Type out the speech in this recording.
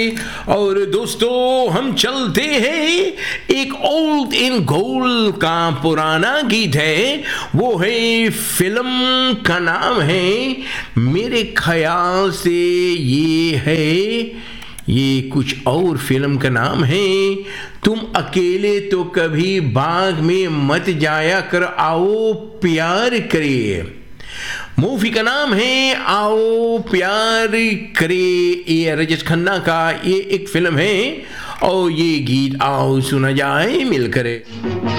और दोस्तों हम चलते हैं एक ओल्ड इन गोल्ड का पुराना गीत है, वो है फिल्म का नाम है, मेरे ख्याल से ये कुछ और फिल्म का नाम है, तुम अकेले तो कभी बाग में मत जाया कर, आओ प्यार करे। मूवी का नाम है आओ प्यार करे, ये राजेश खन्ना का ये एक फिल्म है और ये गीत आओ सुना जाए मिलकर।